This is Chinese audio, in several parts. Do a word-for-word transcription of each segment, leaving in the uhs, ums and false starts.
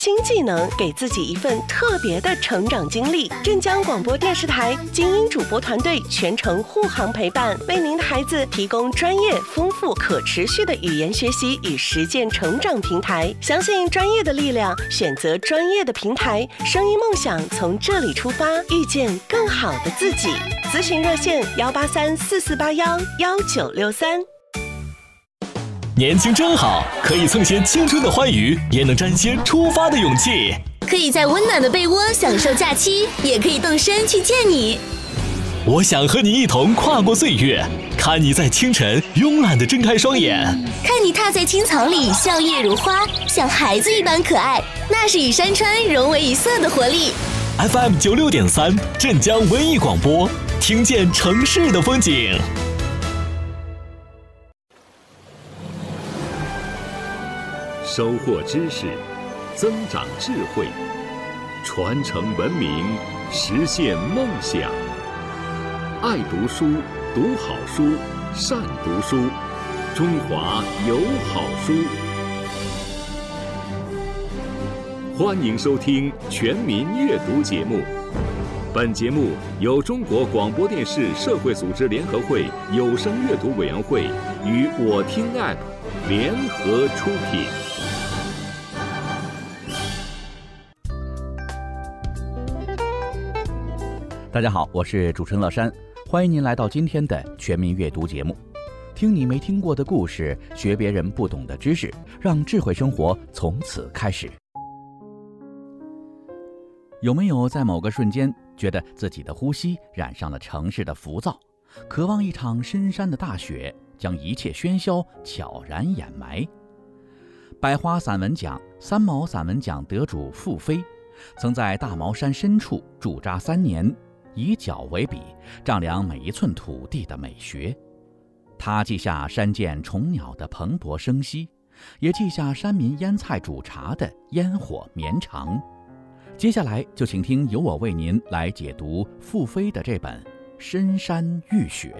新技能，给自己一份特别的成长经历。镇江广播电视台精英主播团队全程护航陪伴，为您的孩子提供专业、丰富、可持续的语言学习与实践成长平台。相信专业的力量，选择专业的平台，声音梦想从这里出发，遇见更好的自己。咨询热线：幺八三四四八幺幺九六三。 年轻真好，可以蹭些青春的欢愉，也能沾些出发的勇气。 可以在温暖的被窝享受假期，也可以动身去见你。 我想和你一同跨过岁月，看你在清晨慵懒地睁开双眼， 看你踏在青草里笑靥如花，像孩子一般可爱，那是与山川融为一色的活力。 F M 九六点三，镇江文艺广播，听见城市的风景。 收获知识，增长智慧，传承文明，实现梦想。爱读书，读好书，善读书，中华有好书。欢迎收听全民阅读节目。本节目由中国广播电视社会组织联合会有声阅读委员会与我听 App 联合出品。 大家好，我是主持人乐山，欢迎您来到今天的全民阅读节目。听你没听过的故事，学别人不懂的知识，让智慧生活从此开始。有没有在某个瞬间觉得自己的呼吸染上了城市的浮躁，渴望一场深山的大雪将一切喧嚣悄然掩埋？百花散文奖、三毛散文奖得主傅飞曾在大毛山深处驻扎三年，以脚为笔，丈量每一寸土地的美学。他记下山涧虫鸟的蓬勃生息，也记下山民腌菜煮茶的烟火绵长。接下来就请听由我为您来解读傅飞的这本《深山遇雪》。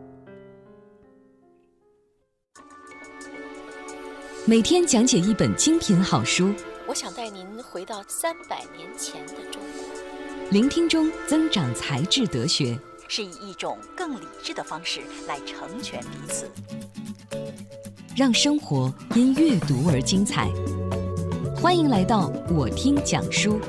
每天讲解一本精品好书， 我想带您回到三百年前的中国。 聆听中增长才智德学， 是以一种更理智的方式来成全彼此， 让生活因阅读而精彩。欢迎来到我听讲书。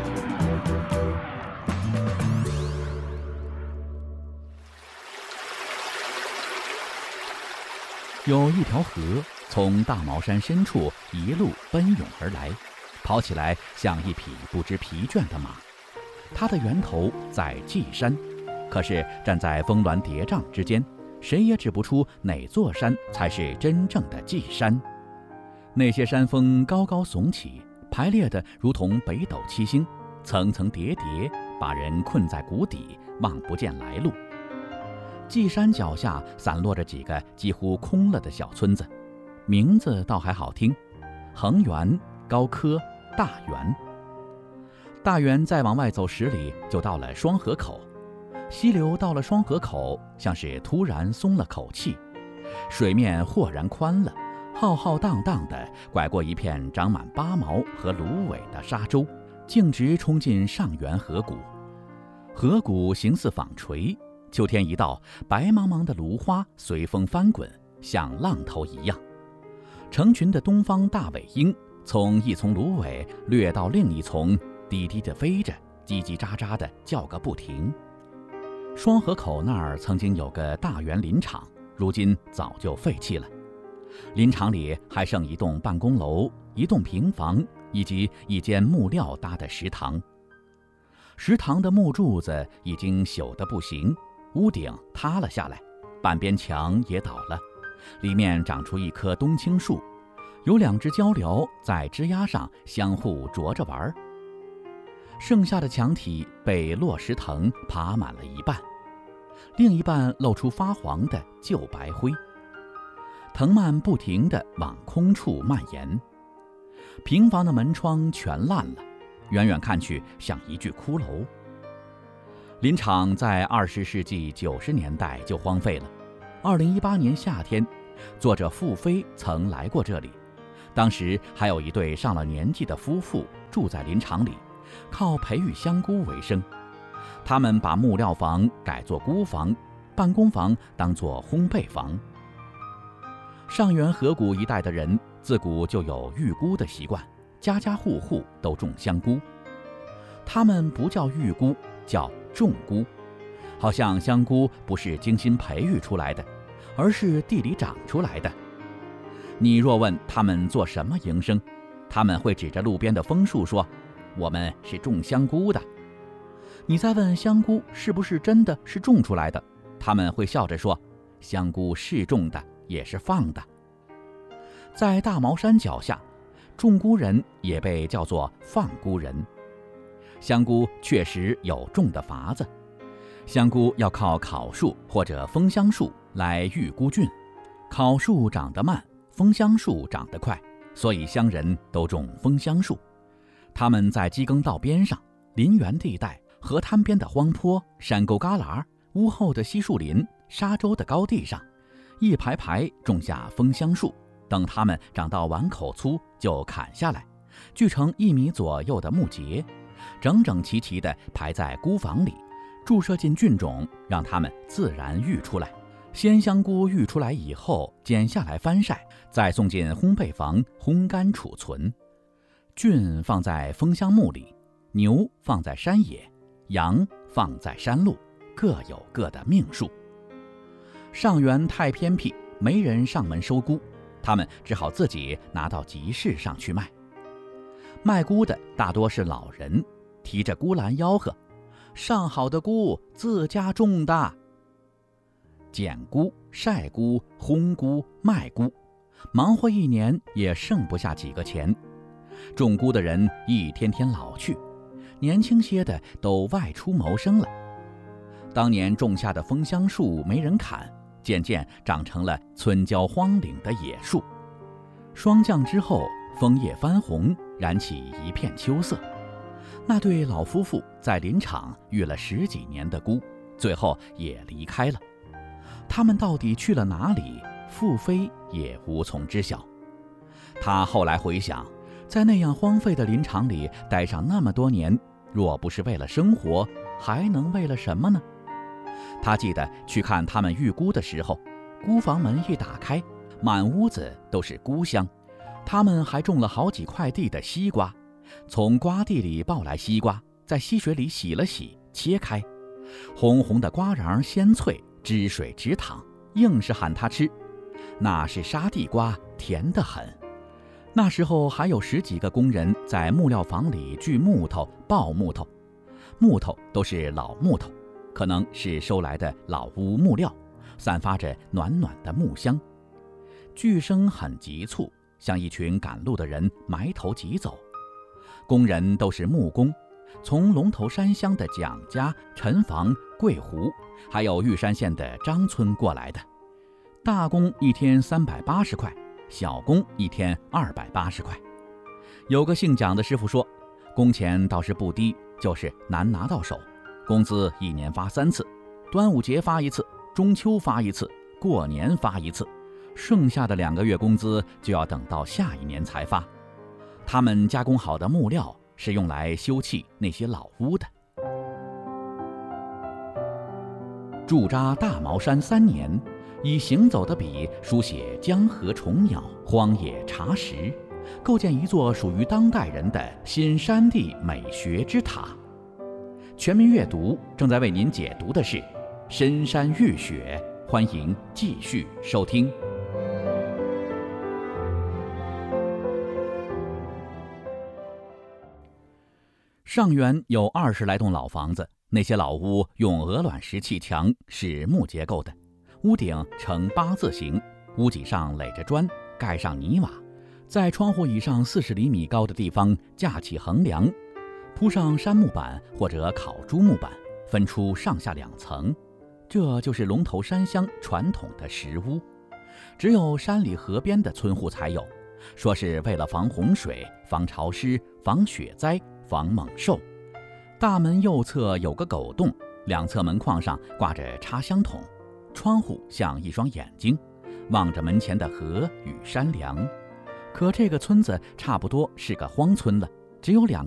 有一条河从大毛山深处一路奔涌而来，跑起来像一匹不知疲倦的马。它的源头在稷山，可是站在峰峦叠嶂之间，谁也指不出哪座山才是真正的稷山。那些山峰高高耸起，排列得如同北斗七星，层层叠叠，把人困在谷底，望不见来路。稷山脚下散落着几个几乎空了的小村子，名字倒还好听：恒源、高科、大源。大源再往外走十里，就到了双河口。溪流到了双河口，像是突然松了口气，水面豁然宽了，浩浩荡荡地拐过一片长满八毛和芦苇的沙洲，径直冲进上源河谷。河谷形似纺锤，秋天一到，白茫茫的芦花随风翻滚，像浪头一样。成群的东方大尾鹰从一丛芦苇掠到另一丛，低低地飞着，叽叽喳喳地叫个不停。双河口那儿曾经有个大园林场，如今早就废弃了。林场里还剩一栋办公楼、一栋平房以及一间木料搭的食堂。食堂的木柱子已经朽得不行，屋顶塌了下来，半边墙也倒了，里面长出一棵冬青树，有两只鹪鹩在枝丫上相互啄着玩。剩下的墙体被落石藤爬满了一半，另一半露出发黄的旧白灰，藤蔓不停地往空处蔓延。平房的门窗全烂了，远远看去像一具骷髅。林场在二十世纪九十年代就荒废了。二零一八年夏天，作者傅飞曾来过这里，当时还有一对上了年纪的夫妇住在林场里，靠培育香菇为生。他们把木料房改作菇房，办公房当作烘焙房。上元河谷一带的人自古就有育菇的习惯，家家户户都种香菇。他们不叫育菇，叫种菇，好像香菇不是精心培育出来的，而是地里长出来的。你若问他们做什么营生，他们会指着路边的枫树说：“我们是种香菇的。”你再问香菇是不是真的是种出来的，他们会笑着说：“香菇是种的，也是放的。”在大毛山脚下，种菇人也被叫做放菇人。香菇确实有种的法子，香菇要靠烤树或者枫香树来育菇菌，烤树长得慢，枫香树长得快，所以乡人都种枫香树。他们在机耕道边上、林园地带、河滩边的荒坡、山沟旮旯、屋后的稀树林、沙洲的高地上，一排排种下枫香树，等它们长到碗口粗就砍下来，锯成一米左右的木节，整整齐齐地排在菇房里，注射进菌种，让它们自然育出来。鲜香菇育出来以后，剪下来翻晒，再送进烘焙房烘干储存。菌放在枫香木里，牛放在山野，羊放在山路，各有各的命数。上元太偏僻，没人上门收菇，他们只好自己拿到集市上去卖。卖菇的大多是老人，提着菇篮吆喝：“上好的菇，自家种的。”捡菇、晒菇、烘菇、卖菇，忙活一年也剩不下几个钱。种菇的人一天天老去，年轻些的都外出谋生了。当年种下的枫香树没人砍，渐渐长成了村郊荒岭的野树。霜降之后，枫叶翻红，染起一片秋色。那对老夫妇在林场育了十几年的菇，最后也离开了。他们到底去了哪里，傅飞也无从知晓。他后来回想，在那样荒废的林场里待上那么多年，若不是为了生活，还能为了什么呢？他记得去看他们育菇的时候，菇房门一打开，满屋子都是菇香。他们还种了好几块地的西瓜，从瓜地里抱来西瓜，在溪水里洗了洗，切开，红红的瓜瓤鲜脆，汁水直淌，硬是喊他吃。那是沙地瓜，甜得很。那时候还有十几个工人在木料房里锯木头、刨木头，木头都是老木头，可能是收来的老屋木料，散发着暖暖的木香。锯声很急促，像一群赶路的人埋头疾走。工人都是木工，从龙头山乡的蒋家、陈房、桂湖，还有玉山县的张村过来的。大工一天三百八十块，小工一天二百八十块。有个姓蒋的师傅说，工钱倒是不低，就是难拿到手。工资一年发三次，端午节发一次，中秋发一次，过年发一次，剩下的两个月工资就要等到下一年才发。他们加工好的木料是用来修葺那些老屋的。驻扎大毛山三年，以行走的笔书写江河虫鸟、荒野茶食，构建一座属于当代人的新山地美学之塔。全民阅读正在为您解读的是《深山浴雪》，欢迎继续收听。上元有二十来栋老房子，那些老屋用鹅卵石砌墙，是木结构的，屋顶呈八字形，屋脊上垒着砖，盖上泥瓦，在窗户以上四十厘米高的地方架起横梁，铺上杉木板或者烤竹木板，分出上下两层。这就是龙头山乡传统的石屋，只有山里河边的村户才有，说是为了防洪水、防潮湿、防雪灾、防猛兽。大门右侧有个狗洞，两侧门框上挂着插香筒，窗户像一双眼睛，望着门前的河与山梁。可这个村子差不多是个荒村了， 只有两